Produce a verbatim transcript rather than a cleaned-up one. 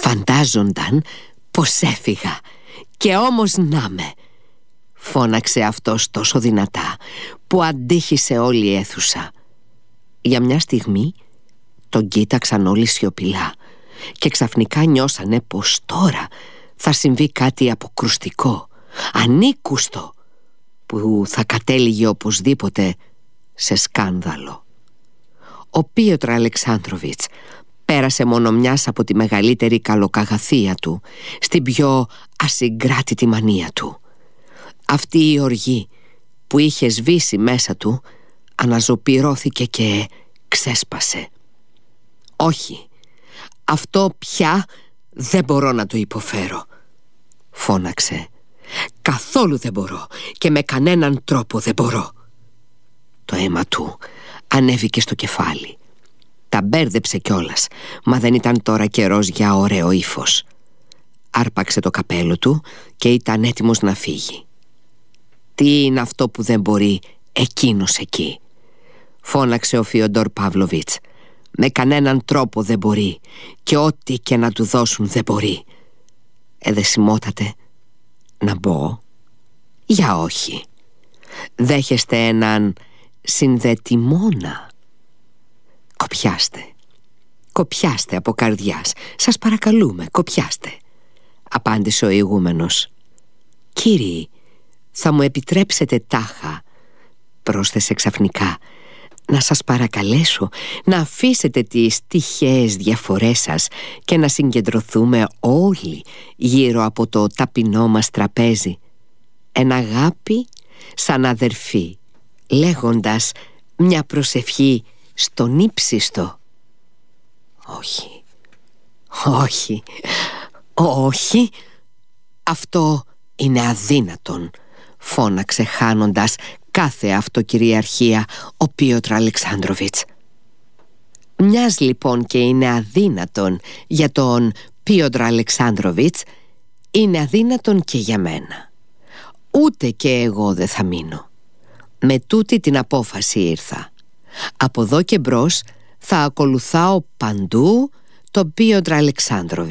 Φαντάζονταν πως έφυγα, και όμως να με, φώναξε αυτός τόσο δυνατά που αντίχησε όλη η αίθουσα. Για μια στιγμή τον κοίταξαν όλοι σιωπηλά και ξαφνικά νιώσανε πως τώρα θα συμβεί κάτι αποκρουστικό, ανήκουστο, που θα κατέληγε οπωσδήποτε σε σκάνδαλο. Ο Πίοτρ Αλεξάνδροβιτς πέρασε μόνο μιας από τη μεγαλύτερη καλοκαγαθία του στην πιο ασυγκράτητη μανία του. Αυτή η οργή που είχε σβήσει μέσα του αναζωπυρώθηκε και ξέσπασε. «Όχι, αυτό πια δεν μπορώ να το υποφέρω», φώναξε. «Καθόλου δεν μπορώ και με κανέναν τρόπο δεν μπορώ». Το αίμα του ανέβηκε στο κεφάλι. Τα μπέρδεψε κιόλας, μα δεν ήταν τώρα καιρός για ωραίο ύφος. Άρπαξε το καπέλο του και ήταν έτοιμος να φύγει. «Τι είναι αυτό που δεν μπορεί εκείνος εκεί?» φώναξε ο Φιοντόρ Παύλοβιτς. «Με κανέναν τρόπο δεν μπορεί, και ό,τι και να του δώσουν δεν μπορεί. Εδεσιμότατε, να μπω?» «Για όχι. Δέχεστε έναν συνδετημόνα?» «Κοπιάστε, κοπιάστε από καρδιάς, σας παρακαλούμε, κοπιάστε», απάντησε ο ηγούμενος. «Κύριοι, θα μου επιτρέψετε τάχα», πρόσθεσε ξαφνικά, «να σας παρακαλέσω να αφήσετε τις τυχαίες διαφορές σας και να συγκεντρωθούμε όλοι γύρω από το ταπεινό μας τραπέζι, εν αγάπη σαν αδερφοί, λέγοντας μια προσευχή στον ύψιστο». «Όχι, όχι, όχι, αυτό είναι αδύνατον», φώναξε χάνοντας κάθε αυτοκυριαρχία ο Πίοτρ Αλεξάνδροβιτς. «Μιας λοιπόν και είναι αδύνατον για τον Πίοτρ Αλεξάνδροβιτς, είναι αδύνατον και για μένα. Ούτε και εγώ δεν θα μείνω. Με τούτη την απόφαση ήρθα. Από εδώ και μπρος θα ακολουθάω παντού τον Πίοτρ Αλεξάνδροβιτς.